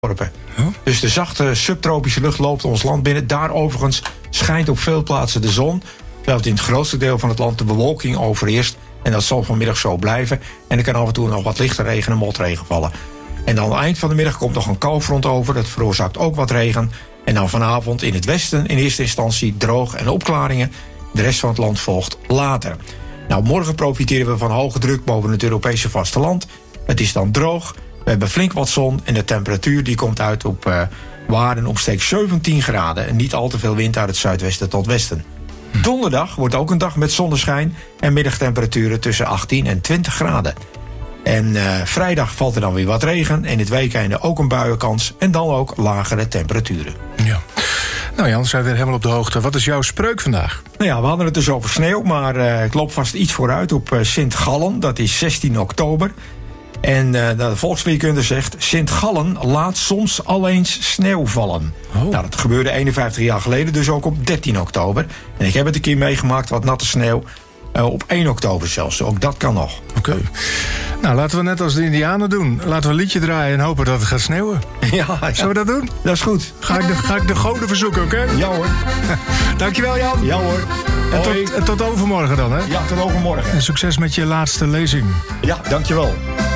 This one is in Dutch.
dorpen. Dus de zachte subtropische lucht loopt ons land binnen. Daar overigens schijnt op veel plaatsen de zon. Terwijl het in het grootste deel van het land de bewolking overheerst. En dat zal vanmiddag zo blijven. En er kan af en toe nog wat lichte regen en motregen vallen. En dan aan het eind van de middag komt nog een koufront over. Dat veroorzaakt ook wat regen. En dan vanavond in het westen in eerste instantie droog en opklaringen. De rest van het land volgt later. Nou, morgen profiteren we van hoge druk boven het Europese vasteland. Het is dan droog. We hebben flink wat zon en de temperatuur die komt uit op waarden omstreeks 17 graden. En niet al te veel wind uit het zuidwesten tot westen. Donderdag wordt ook een dag met zonneschijn en middagtemperaturen tussen 18 en 20 graden. En vrijdag valt er dan weer wat regen. En in het weekende ook een buienkans en dan ook lagere temperaturen. Ja. Nou Jan, zijn we weer helemaal op de hoogte. Wat is jouw spreuk vandaag? Nou ja, we hadden het dus over sneeuw, maar ik loop vast iets vooruit op Sint-Gallen. Dat is 16 oktober. En de volksweerkunde zegt: Sint-Gallen laat soms al eens sneeuw vallen. Oh. Nou, dat gebeurde 51 jaar geleden, dus ook op 13 oktober. En ik heb het een keer meegemaakt, wat natte sneeuw. Op 1 oktober zelfs. Ook dat kan nog. Oké. Nou, laten we net als de Indianen doen. Laten we een liedje draaien en hopen dat het gaat sneeuwen. Ja. Zullen we dat doen? Dat is goed. Ga ik de goden verzoeken, oké? Ja hoor. Dankjewel Jan. Ja hoor. En tot overmorgen dan, hè? Ja, tot overmorgen. En succes met je laatste lezing. Ja, dankjewel.